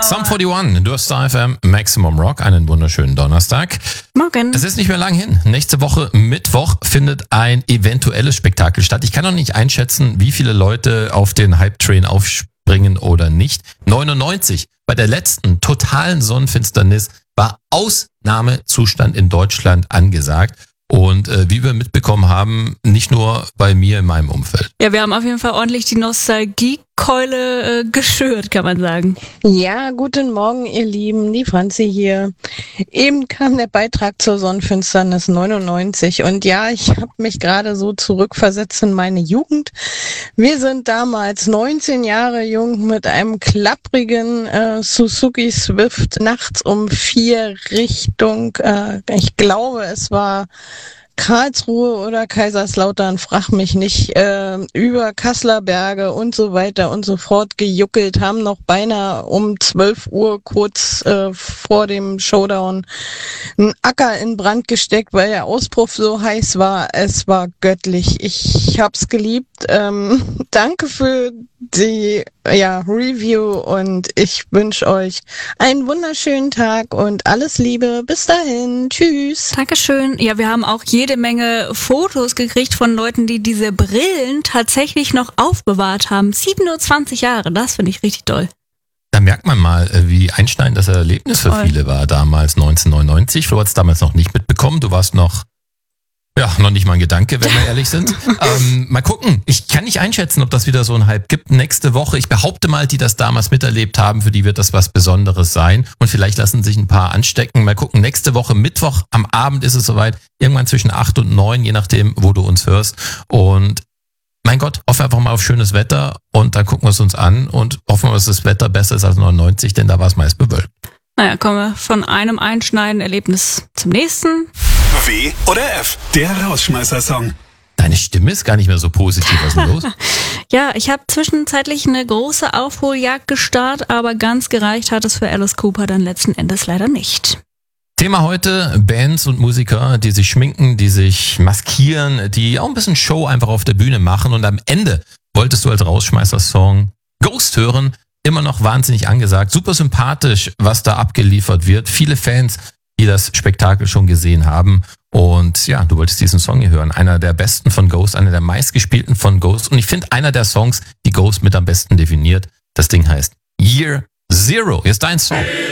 Sum 41, du hast Star FM Maximum Rock, einen wunderschönen Donnerstag. Morgen. Es ist nicht mehr lang hin. Nächste Woche Mittwoch findet ein eventuelles Spektakel statt. Ich kann noch nicht einschätzen, wie viele Leute auf den Hype-Train aufspringen oder nicht. 99. Bei der letzten totalen Sonnenfinsternis war Ausnahmezustand in Deutschland angesagt. Und wie wir mitbekommen haben, nicht nur bei mir in meinem Umfeld. Ja, wir haben auf jeden Fall ordentlich die Nostalgiekeule geschürt, kann man sagen. Ja, guten Morgen, ihr Lieben, die Franzi hier. Eben kam der Beitrag zur Sonnenfinsternis 99 und ja, ich habe mich gerade so zurückversetzt in meine Jugend. Wir sind damals 19 Jahre jung mit einem klapprigen Suzuki Swift nachts um 4 Richtung, ich glaube, es war Karlsruhe oder Kaiserslautern, frag mich nicht, über Kasseler Berge und so weiter und so fort gejuckelt, haben noch beinahe um 12 Uhr kurz vor dem Showdown einen Acker in Brand gesteckt, weil der Auspuff so heiß war. Es war göttlich. Ich hab's geliebt. Danke für die Review und ich wünsche euch einen wunderschönen Tag und alles Liebe. Bis dahin. Tschüss. Dankeschön. Ja, wir haben auch jede Menge Fotos gekriegt von Leuten, die diese Brillen tatsächlich noch aufbewahrt haben. 27 Jahre, das finde ich richtig toll. Da merkt man mal, wie einschneidend das Erlebnis für viele war damals, 1999. Du hast damals noch nicht mitbekommen, du warst noch nicht mal ein Gedanke, wenn wir ehrlich sind. Mal gucken. Ich kann nicht einschätzen, ob das wieder so ein Hype gibt. Nächste Woche, ich behaupte mal, die das damals miterlebt haben, für die wird das was Besonderes sein. Und vielleicht lassen sich ein paar anstecken. Mal gucken. Nächste Woche, Mittwoch, am Abend ist es soweit. Irgendwann zwischen 8 und 9, je nachdem, wo du uns hörst. Und mein Gott, hoffe einfach mal auf schönes Wetter. Und dann gucken wir es uns an und hoffen wir, dass das Wetter besser ist als 99, denn da war es meist bewölkt. Naja, kommen wir von einem einschneidenden Erlebnis zum nächsten. W oder F, der Rausschmeißer-Song. Deine Stimme ist gar nicht mehr so positiv. Was ist denn los? Ja, ich habe zwischenzeitlich eine große Aufholjagd gestartet, aber ganz gereicht hat es für Alice Cooper dann letzten Endes leider nicht. Thema heute, Bands und Musiker, die sich schminken, die sich maskieren, die auch ein bisschen Show einfach auf der Bühne machen. Und am Ende wolltest du als Rausschmeißer-Song Ghost hören. Immer noch wahnsinnig angesagt. Super sympathisch, was da abgeliefert wird. Viele Fans, die das Spektakel schon gesehen haben. Und ja, du wolltest diesen Song hier hören. Einer der besten von Ghost, einer der meistgespielten von Ghost. Und ich finde, einer der Songs, die Ghost mit am besten definiert. Das Ding heißt Year Zero. Hier ist dein Song.